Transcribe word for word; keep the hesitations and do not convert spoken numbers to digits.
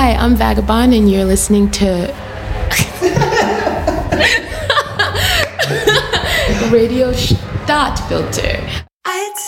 Hi, I'm Vagabond and you're listening to Radio Stadtfilter.